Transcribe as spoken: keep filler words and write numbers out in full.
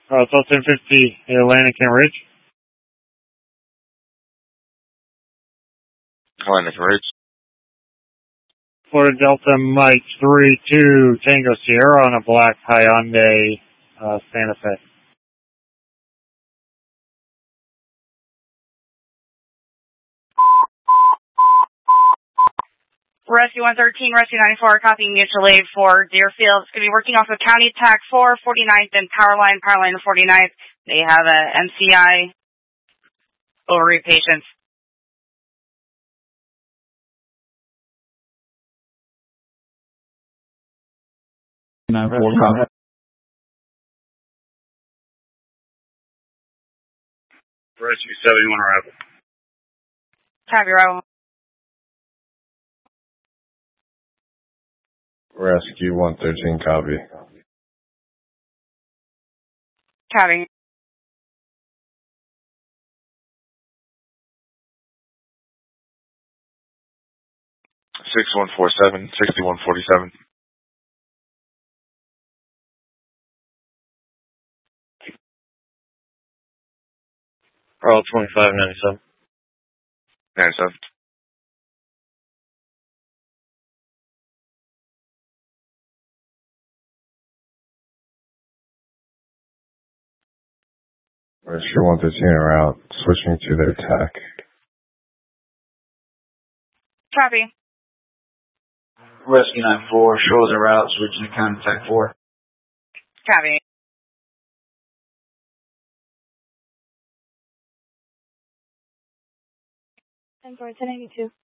Uh, it's ten fifty Atlantic and Ridge. Atlantic and Ridge. Florida Delta Mike three two Tango Sierra on a black Hyundai uh, Santa Fe. Rescue one thirteen, Rescue ninety-four, copy mutual aid for Deerfield. It's going to be working off of County Tac four, forty-ninth and Powerline, Powerline to forty-ninth. They have a M C I ovary patient. nine four, copy. Rescue seventy-one arrival. Copy, arrival. Rescue one thirteen, copy. Copy. six one four seven, sixty-one forty-seven. Roll twenty-five ninety-seven. ninety-seven. Rescue one thirteen are out, switching to their tack. Copy. Rescue nine four, shows are out, switching to County Tac four. Copy. ten four, ten eighty-two.